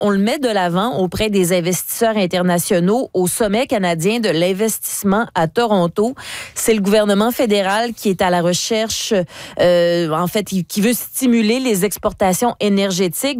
on le met de l'avant auprès des investisseurs internationaux au sommet canadien de l'investissement à Toronto. C'est le gouvernement fédéral qui est à la recherche, qui veut stimuler les exportations énergétiques.